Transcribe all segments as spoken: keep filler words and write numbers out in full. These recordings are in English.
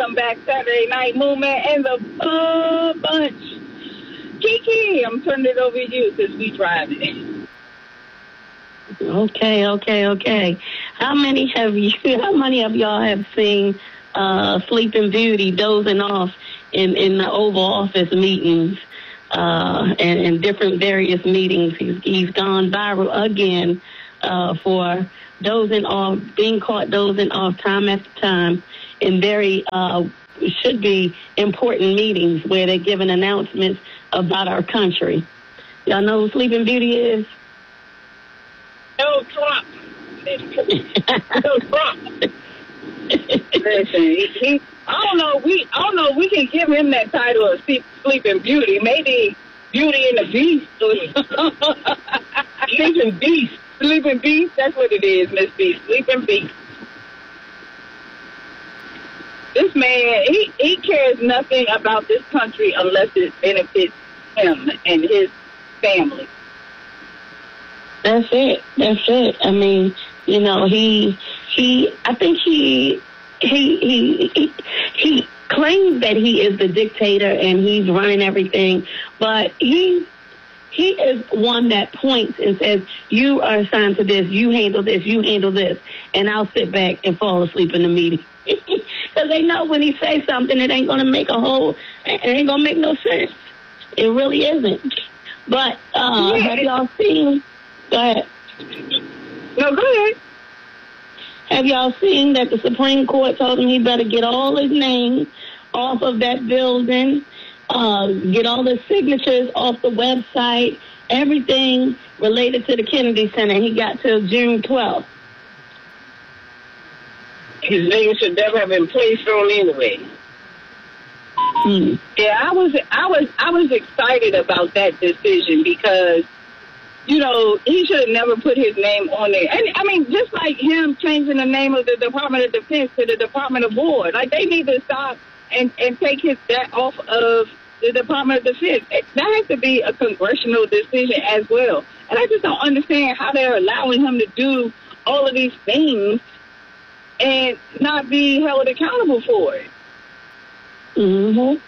Welcome back, Saturday Night Movement and the Bud Bunch. Kiki, I'm turning it over to you since we driving. Okay, okay, okay. How many have you? How many of y'all have seen uh, Sleeping Beauty dozing off in, in the Oval Office meetings uh, and, and different various meetings? He's, he's gone viral again uh, for dozing off, being caught dozing off time after time in very uh, should be important meetings where they're giving announcements about our country. Y'all know who Sleeping Beauty is? No Trump. No Trump. Listen, he, he, I don't know. We, I don't know. We can give him that title of Sleeping Beauty. Maybe Beauty and the Beast. Sleeping Beast. Sleeping Beast. That's what it is, Miss Beast. Sleeping Beast. This man, he, he cares nothing about this country unless it benefits him and his family. That's it. That's it. I mean, you know, he, he, I think he, he, he, he, he claims that he is the dictator and he's running everything, but he, he is one that points and says, you are assigned to this, you handle this, you handle this, and I'll sit back and fall asleep in the meeting. Because they know when he says something, it ain't going to make a whole, it ain't going to make no sense. It really isn't. But uh, yeah, have y'all seen, go ahead. No, go ahead. Have y'all seen that the Supreme Court told him he better get all his names off of that building, uh, get all his signatures off the website, everything related to the Kennedy Center. He got till June twelfth. His name should never have been placed on anyway. Hmm. Yeah, I was, I was, I was excited about that decision because, you know, he should have never put his name on there. And I mean, just like him changing the name of the Department of Defense to the Department of War, like they need to stop and and take his that off of the Department of Defense. It, that has to be a congressional decision as well. And I just don't understand how they're allowing him to do all of these things and not be held accountable for it. Mm-hmm.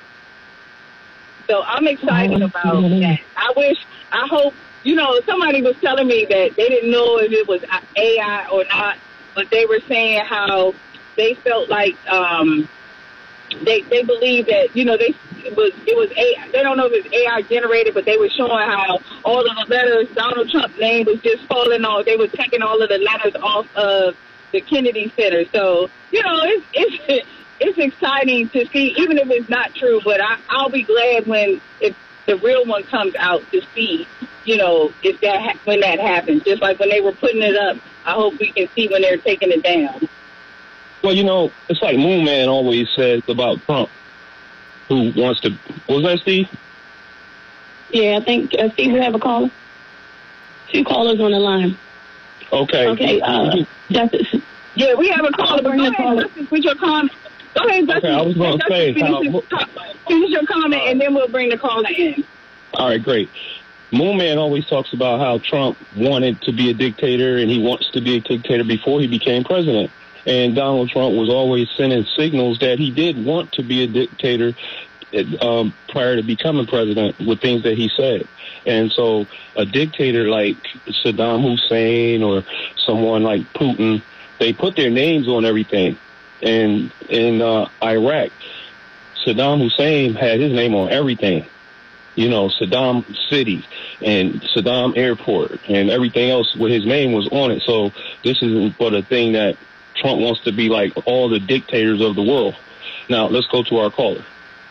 So I'm excited about that. I wish, I hope, you know, somebody was telling me that they didn't know if it was A I or not, but they were saying how they felt like um, they they believe that, you know, they it was it was A I. They don't know if it's A I generated, but they were showing how all of the letters, Donald Trump's name was just falling off. They were taking all of the letters off of the Kennedy Center. So, you know, it's it's it's exciting to see, even if it's not true. But I, I'll be glad when if the real one comes out to see, you know, if that ha- when that happens. Just like when they were putting it up, I hope we can see when they're taking it down. Well, you know, it's like Moon Man always says about Trump, who wants to. Was that Steve? Yeah, I think uh, Steve, we have a caller. Two callers on the line. Okay. Okay. Uh, Justice. Yeah, we have a caller. But go ahead, Justice, with your comment. Go ahead, Justice. Okay, I was going to say. Finish, How, your, finish your comment, and then we'll bring the caller in. All right, great. Moon Man always talks about how Trump wanted to be a dictator, and he wants to be a dictator before he became president. And Donald Trump was always sending signals that he did want to be a dictator um, prior to becoming president with things that he said. And so a dictator like Saddam Hussein or someone like Putin, they put their names on everything. And in uh, Iraq, Saddam Hussein had his name on everything. You know, Saddam City and Saddam Airport and everything else with his name was on it. So this isn't but a thing that Trump wants to be like all the dictators of the world. Now, let's go to our caller.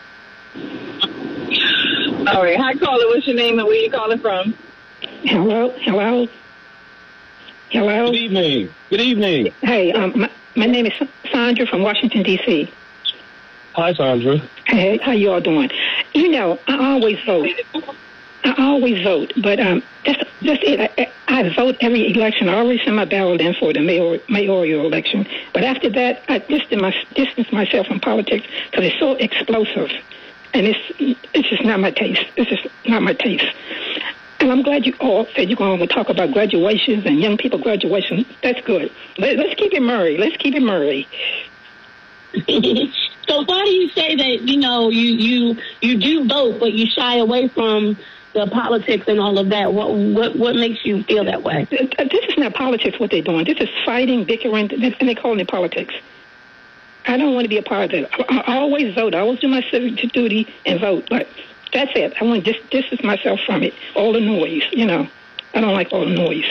All right. Hi, caller. What's your name and where you calling from? Hello? Hello? Hello? Good evening. Good evening. Hey, um, my, my name is Sandra from Washington, D C Hi, Sandra. Hey, how you all doing? You know, I always vote. I always vote, but um, that's, that's it. I, I vote every election. I always send my ballot in for the mayor, mayoral election. But after that, I distance, my, distance myself from politics because it's so explosive. And it's it's just not my taste. It's just not my taste. And I'm glad you all said you're going to talk about graduations and young people graduation. That's good. Let, let's keep it Murray. Let's keep it Murray. So why do you say that, you know, you, you, you do vote, but you shy away from the politics and all of that? What what what makes you feel that way? This is not politics, what they're doing. This is fighting, bickering, and they call it politics. I don't want to be a part of that. I, I always vote. I always do my civic duty and vote. But that's it. I want to dis- distance myself from it. All the noise, you know. I don't like all the noise.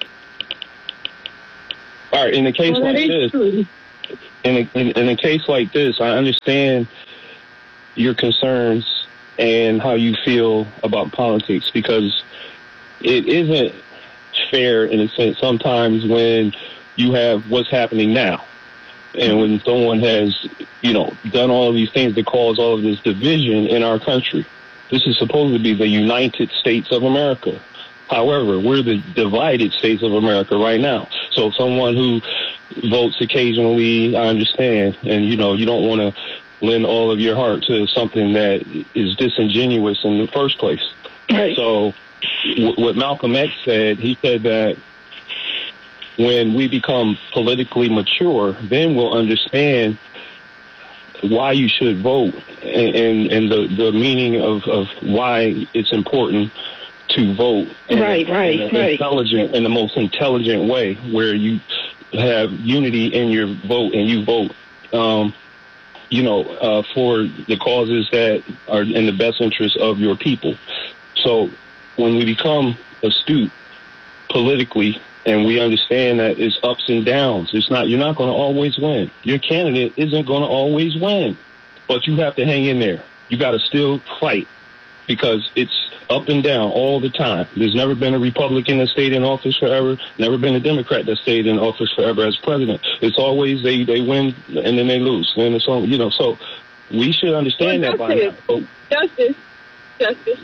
All right, in a case well, like this, true. in a, in, in a case like this, I understand your concerns and how you feel about politics, because it isn't fair in a sense sometimes when you have what's happening now. And when someone has, you know, done all of these things that cause all of this division in our country. This is supposed to be the United States of America. However, we're the divided states of America right now. So someone who votes occasionally, I understand. And, you know, you don't want to lend all of your heart to something that is disingenuous in the first place. Right. So w- what Malcolm X said, he said that when we become politically mature, then we'll understand why you should vote and, and, and the, the meaning of, of why it's important to vote. In right, a, right, in a right. Intelligent, in the most intelligent way, where you have unity in your vote and you vote, um, you know, uh, for the causes that are in the best interest of your people. So when we become astute politically, and we understand that it's ups and downs. It's not, you're not going to always win. Your candidate isn't going to always win, but you have to hang in there. You got to still fight, because it's up and down all the time. There's never been a Republican that stayed in office forever. Never been a Democrat that stayed in office forever as president. It's always they, they win and then they lose. And it's all, you know, so we should understand well, that by now. Oh. Justice, Justice.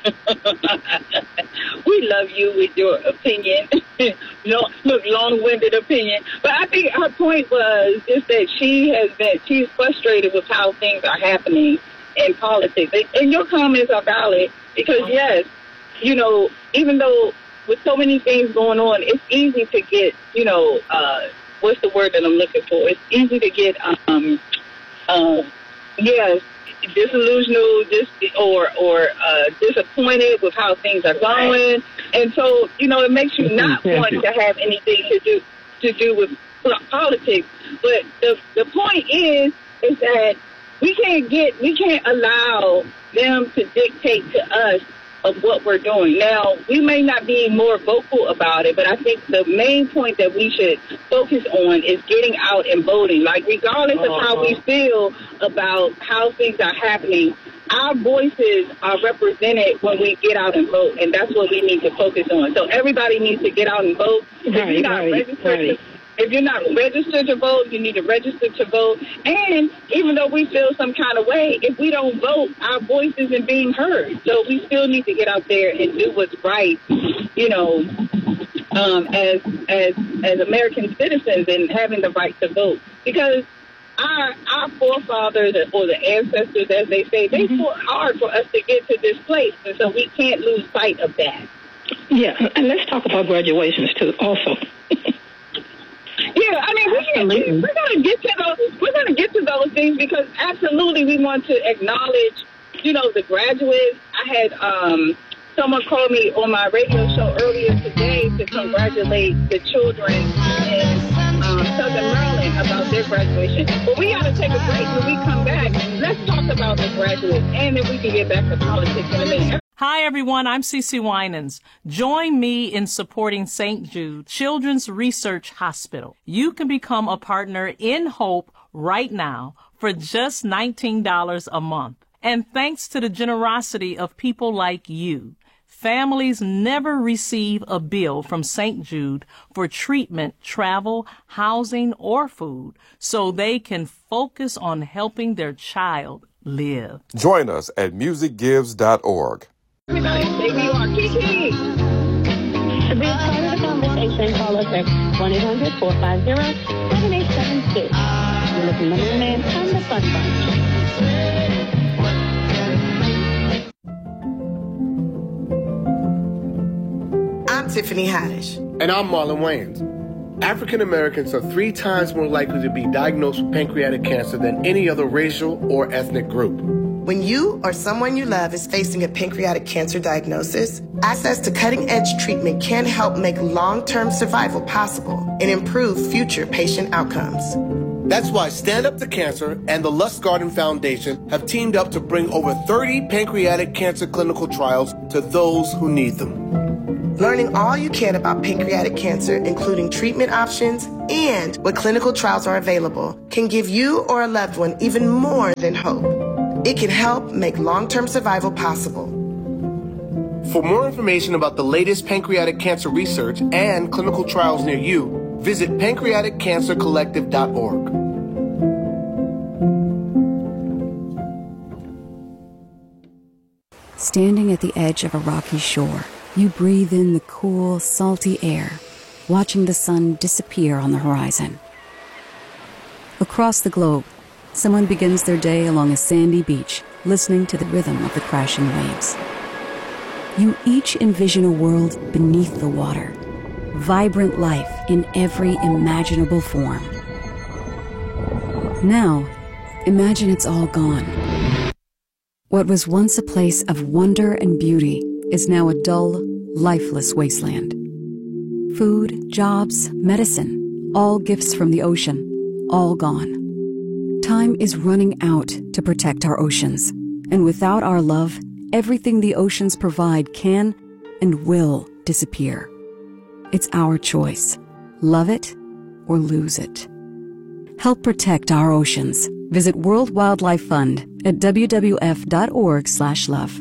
We love you with your opinion. No, look, long-winded opinion. But I think her point was just that she has been, she's frustrated with how things are happening in politics. And your comments are valid, because, yes, you know, even though with so many things going on, it's easy to get, you know, uh, what's the word that I'm looking for? It's easy to get, um, uh, yes, disillusioned, dis- or or uh, disappointed with how things are going, and so you know it makes you not want to have anything to do to do with politics. But the the point is is that we can't get we can't allow them to dictate to us of what we're doing. Now, we may not be more vocal about it, but I think the main point that we should focus on is getting out and voting. Like, regardless of how we feel about how things are happening, our voices are represented when we get out and vote, and that's what we need to focus on. So everybody needs to get out and vote. If right, you're not right, registered right. to If you're not registered to vote, you need to register to vote. And even though we feel some kind of way, if we don't vote, our voice isn't being heard. So we still need to get out there and do what's right, you know, um, as as as American citizens, and having the right to vote. Because our our forefathers, or the ancestors, as they say, they Mm-hmm. fought hard for us to get to this place. And so we can't lose sight of that. Yeah, and let's talk about graduations, too, also. Yeah, I mean, we can, we, we're going to get to those. We're going to get to those things, because absolutely we want to acknowledge, you know, the graduates. I had um, someone call me on my radio show earlier today to congratulate the children in um, Southern Maryland about their graduation. But we got to take a break. When we come back, let's talk about the graduates, and then we can get back to politics in a minute. Hi, everyone. I'm Cece Winans. Join me in supporting Saint Jude Children's Research Hospital. You can become a partner in Hope right now for just nineteen dollars a month. And thanks to the generosity of people like you, families never receive a bill from Saint Jude for treatment, travel, housing, or food, so they can focus on helping their child live. Join us at music gives dot org. Everybody, say we are Kiki. To be a part of the conversation, call us at one eight hundred, four five zero, seven eight seven six. You're listening to Moon Man and the Fun Bunch. I'm Tiffany Haddish. And I'm Marlon Wayans. African Americans are three times more likely to be diagnosed with pancreatic cancer than any other racial or ethnic group. When you or someone you love is facing a pancreatic cancer diagnosis, access to cutting-edge treatment can help make long-term survival possible and improve future patient outcomes. That's why Stand Up to Cancer and the Lustgarten Foundation have teamed up to bring over thirty pancreatic cancer clinical trials to those who need them. Learning all you can about pancreatic cancer, including treatment options and what clinical trials are available, can give you or a loved one even more than hope. It can help make long-term survival possible. For more information about the latest pancreatic cancer research and clinical trials near you, visit pancreatic cancer collective dot org. Standing at the edge of a rocky shore, you breathe in the cool, salty air, watching the sun disappear on the horizon. Across the globe, someone begins their day along a sandy beach, listening to the rhythm of the crashing waves. You each envision a world beneath the water, vibrant life in every imaginable form. Now, imagine it's all gone. What was once a place of wonder and beauty is now a dull, lifeless wasteland. Food, jobs, medicine, all gifts from the ocean, all gone. Time is running out to protect our oceans, and without our love, everything the oceans provide can and will disappear. It's our choice. Love it or lose it. Help protect our oceans. Visit World Wildlife Fund at w w f dot org slash love.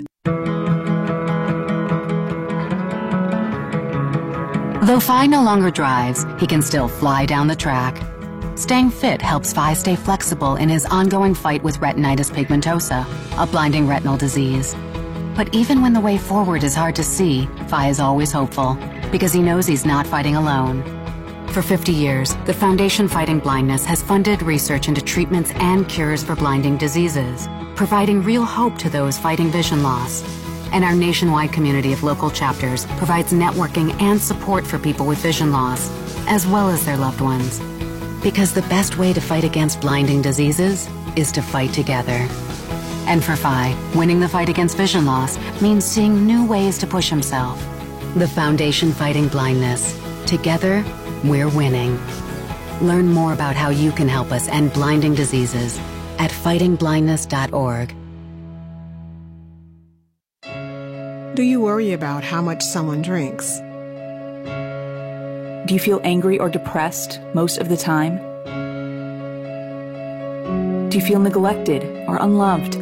Though Phi no longer drives, he can still fly down the track. Staying fit helps Phi stay flexible in his ongoing fight with retinitis pigmentosa, a blinding retinal disease. But even when the way forward is hard to see, Phi is always hopeful, because he knows he's not fighting alone. For fifty years, the Foundation Fighting Blindness has funded research into treatments and cures for blinding diseases, providing real hope to those fighting vision loss. And our nationwide community of local chapters provides networking and support for people with vision loss, as well as their loved ones. Because the best way to fight against blinding diseases is to fight together. And for Phi, winning the fight against vision loss means seeing new ways to push himself. The Foundation Fighting Blindness. Together, we're winning. Learn more about how you can help us end blinding diseases at fighting blindness dot org. Do you worry about how much someone drinks? Do you feel angry or depressed most of the time? Do you feel neglected or unloved?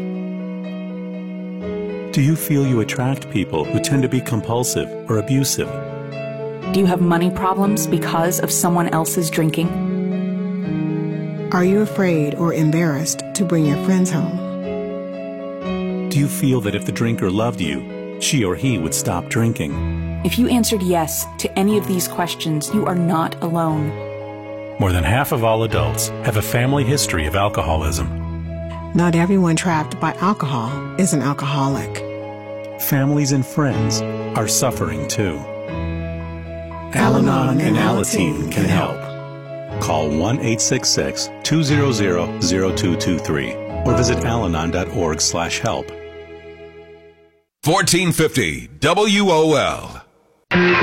Do you feel you attract people who tend to be compulsive or abusive? Do you have money problems because of someone else's drinking? Are you afraid or embarrassed to bring your friends home? Do you feel that if the drinker loved you, she or he would stop drinking? If you answered yes to any of these questions, you are not alone. More than half of all adults have a family history of alcoholism. Not everyone trapped by alcohol is an alcoholic. Families and friends are suffering too. Al-Anon and Alateen can help. Call one eight six six, two zero zero, zero two two three or visit alanon dot org slash help. fourteen fifty W O L